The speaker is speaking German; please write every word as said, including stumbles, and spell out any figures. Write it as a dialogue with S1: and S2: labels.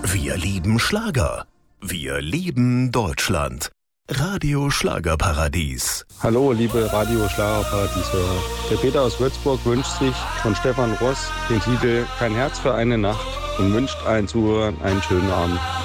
S1: Wir lieben Schlager. Wir lieben Deutschland. Radio Schlagerparadies.
S2: Hallo, liebe Radio Schlagerparadies-Hörer. Der Peter aus Würzburg wünscht sich von Stefan Ross den Titel Kein Herz für eine Nacht und wünscht allen Zuhörern einen schönen Abend.